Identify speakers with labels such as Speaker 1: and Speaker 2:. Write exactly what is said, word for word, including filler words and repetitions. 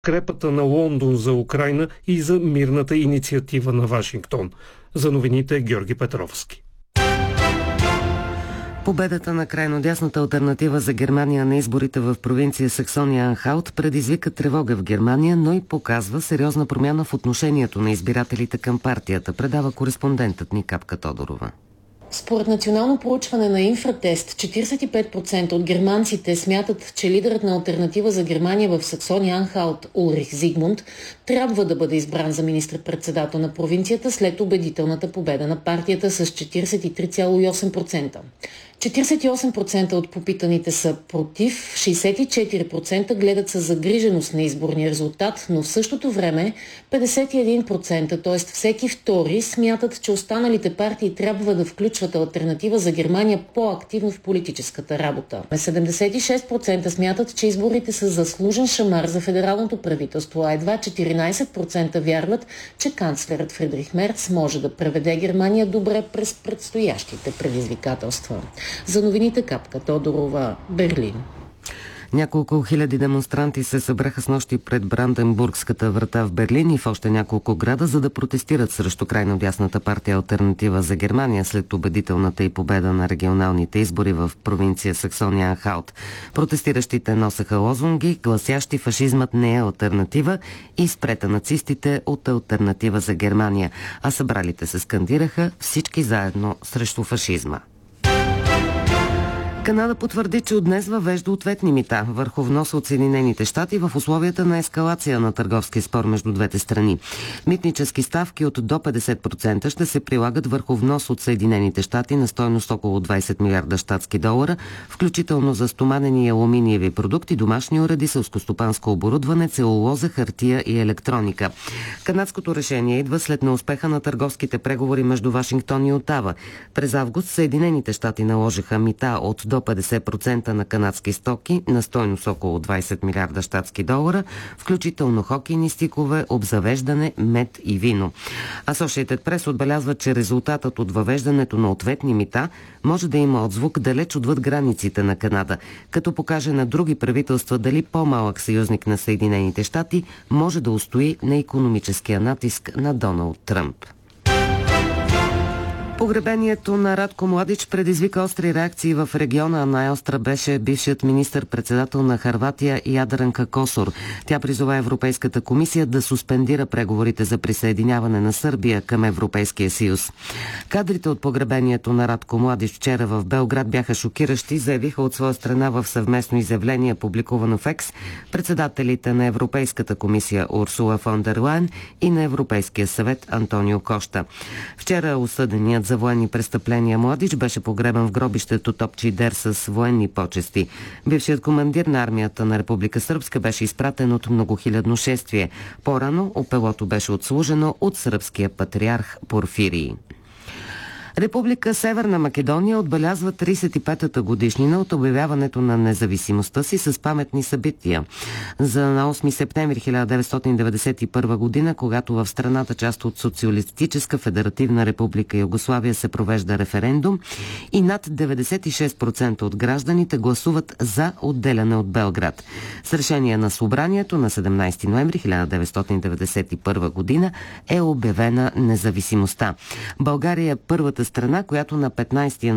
Speaker 1: подкрепата на Лондон за Украйна и за мирната инициатива на Вашингтон. За новините Георги Петровски.
Speaker 2: Победата на крайнодясната алтернатива за Германия на изборите в провинция Саксония-Анхалт предизвика тревога в Германия, но и показва сериозна промяна в отношението на избирателите към партията, предава кореспондентът ни Капка Тодорова.
Speaker 3: Според национално проучване на Инфратест, четиридесет и пет процента от германците смятат, че лидерът на алтернатива за Германия в Саксония-Анхалт Улрих Зигмунд трябва да бъде избран за министър-председател на провинцията след убедителната победа на партията с четиридесет и три цяло и осем процента. четиридесет и осем процента от попитаните са против, шейсет и четири процента гледат със загриженост на изборния резултат, но в същото време петдесет и един процента, т.е. всеки втори, смятат, че останалите партии трябва да включват алтернатива за Германия по-активно в политическата работа. седемдесет и шест процента смятат, че изборите са заслужен шамар за федералното правителство, а едва четиринадесет процента вярват, че канцлерът Фридрих Мерц може да преведе Германия добре през предстоящите предизвикателства. За новините Капка Тодорова, Берлин.
Speaker 2: Няколко хиляди демонстранти се събраха снощи пред Бранденбургската врата в Берлин и в още няколко града, за да протестират срещу крайнодясната партия Алтернатива за Германия след убедителната и победа на регионалните избори в провинция Саксония-Анхалт. Протестиращите носеха лозунги, гласящи "Фашизмът не е алтернатива" и "Спрете нацистите" от Алтернатива за Германия, а събралите се скандираха "Всички заедно срещу фашизма". Канада потвърди, че от днес въвежда ответни мита върху вноса от Съединените щати в условията на ескалация на търговски спор между двете страни. Митнически ставки от до петдесет процента ще се прилагат върху внос от Съединените щати на стойност около двадесет милиарда щатски долара, включително за стоманени и алуминиеви продукти, домашни уреди, селскостопанско оборудване, целулоза, хартия и електроника. Канадското решение идва след неуспеха на търговските преговори между Вашингтон и Отава. През август Съединените щати наложиха мита от до петдесет процента на канадски стоки на стойност около двадесет милиарда щатски долара, включително хокейни стикове, обзавеждане, мед и вино. Associated Press отбелязва, че резултатът от въвеждането на ответни мита може да има отзвук далеч отвъд границите на Канада, като покаже на други правителства дали по-малък съюзник на Съединените щати може да устои на икономическия натиск на Доналд Тръмп. Погребението на Радко Младич предизвика остри реакции в региона, а най-остра беше бившият министър-председател на Хърватия Ядранка Косор. Тя призова Европейската комисия да суспендира преговорите за присъединяване на Сърбия към Европейския съюз. Кадрите от погребението на Радко Младич вчера в Белград бяха шокиращи, заявиха от своя страна в съвместно изявление, публикувано в Екс, председателите на Европейската комисия Урсула фон дер Лайен и на Европейския съвет Антонио Кошта. Вчера осъденият за военни престъпления Младич беше погребан в гробището Топчи Дер с военни почести. Бившият командир на армията на Република Сръбска беше изпратен от многохилядно шествие. По-рано опелото беше отслужено от сръбския патриарх Порфирий. Република Северна Македония отбелязва тридесет и петата годишнина от обявяването на независимостта си с паметни събития. За на осми септември хиляда деветстотин деветдесет и първа година, когато в страната, част от Социалистическа федеративна република Югославия, се провежда референдум и над деветдесет и шест процента от гражданите гласуват за отделяне от Белград. С решение на събранието на седемнадесети ноември хиляда деветстотин деветдесет и първа година е обявена независимостта. България е първата страна, която на петнадесети